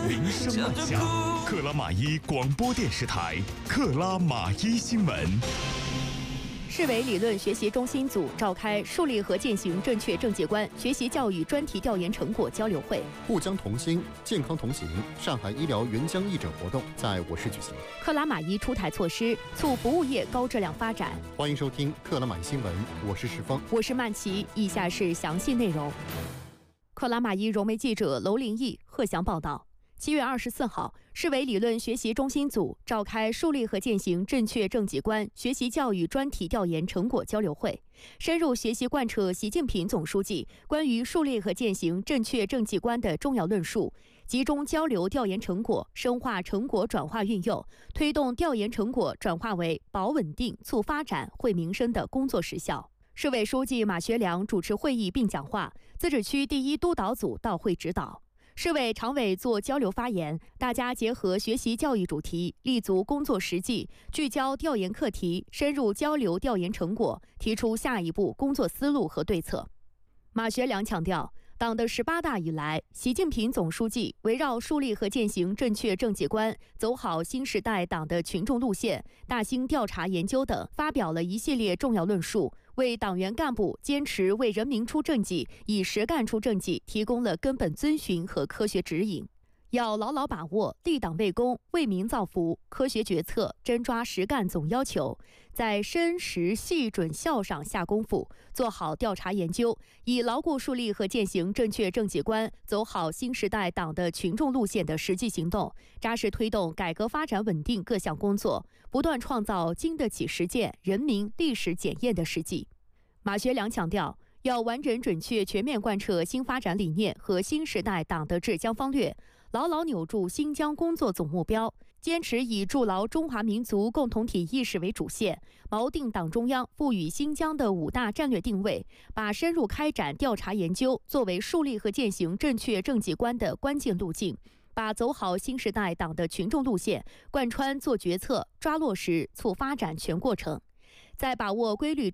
铃声满响。克拉玛依广播电视台，克拉玛依新闻。 市委理论学习中心组召开树立和践行正确政绩观学习教育专题调研成果交流会。 沪江同心，健康同行，上海医疗援疆义诊活动在我市举行。 克拉玛依出台措施，促服务业高质量发展。 欢迎收听克拉玛依新闻，我是石峰， 我是曼琪，以下是详细内容。克拉玛依融媒记者娄林毅、贺翔报道。7月24号，市委理论学习中心组召开树立和践行正确政绩观学习教育专题调研成果交流会，深入学习贯彻习近平总书记关于树立和践行正确政绩观的重要论述，集中交流调研成果，深化成果转化运用，推动调研成果转化为保稳定、促发展、惠民生的工作实效。市委书记马学良主持会议并讲话，自治区第一督导组到会指导。市委常委做交流发言，大家结合学习教育主题，立足工作实际，聚焦调研课题，深入交流调研成果，提出下一步工作思路和对策。马学良强调，党的18大以来，习近平总书记围绕树立和践行正确政绩观，走好新时代党的群众路线，大兴调查研究等，发表了一系列重要论述，为党员干部坚持为人民出政绩、以实干出政绩提供了根本遵循和科学指引。要牢牢把握立党为公、为民造福、科学决策、真抓实干总要求，在深实细准效上下功夫，做好调查研究，以牢固树立和践行正确政绩观，走好新时代党的群众路线的实际行动，扎实推动改革发展稳定各项工作，不断创造经得起实践、人民历史检验的事迹。马学良强调，要完整准确全面贯彻新发展理念和新时代党的治疆方略，牢牢扭住新疆工作总目标，坚持以筑牢中华民族共同体意识为主线，锚定党中央赋予新疆的5大战略定位，把深入开展调查研究作为树立和践行正确政绩观的关键路径，把走好新时代党的群众路线贯穿做决策、抓落实、促发展全过程，在把握规律